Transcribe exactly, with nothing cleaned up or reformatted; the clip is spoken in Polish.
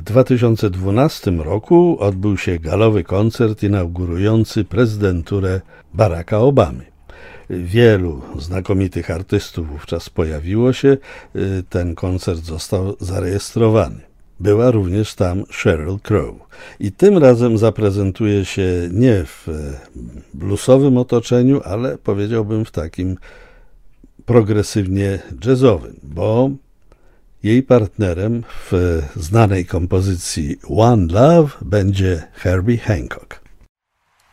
dwa tysiące dwunastym roku odbył się galowy koncert inaugurujący prezydenturę Baracka Obamy. Wielu znakomitych artystów wówczas pojawiło się, ten koncert został zarejestrowany. Była również tam Sheryl Crow. I tym razem zaprezentuje się nie w bluesowym otoczeniu, ale powiedziałbym w takim progresywnie jazzowym, bo jej partnerem w znanej kompozycji One Love będzie Herbie Hancock.